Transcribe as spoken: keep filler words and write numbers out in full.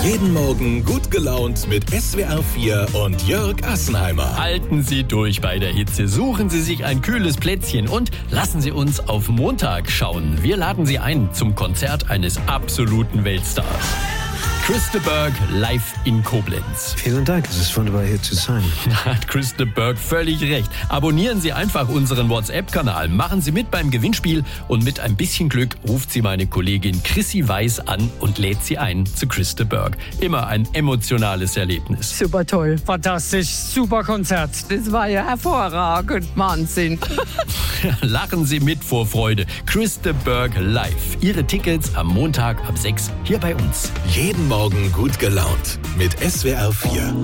Jeden Morgen gut gelaunt mit S W R vier und Jörg Assenheimer. Halten Sie durch bei der Hitze, suchen Sie sich ein kühles Plätzchen und lassen Sie uns auf Montag schauen. Wir laden Sie ein zum Konzert eines absoluten Weltstars. Chris de Burgh live in Koblenz. Vielen Dank, es ist wunderbar hier zu sein. Da hat Chris de Burgh völlig recht. Abonnieren Sie einfach unseren WhatsApp-Kanal, machen Sie mit beim Gewinnspiel und mit ein bisschen Glück ruft Sie meine Kollegin Chrissy Weiß an und lädt Sie ein zu Chris de Burgh. Immer ein emotionales Erlebnis. Super toll, fantastisch, super Konzert. Das war ja hervorragend, Wahnsinn. Lachen Sie mit vor Freude. Chris de Burgh live. Ihre Tickets am Montag ab sechs hier bei uns. Jeden Morgen gut gelaunt mit S W R vier.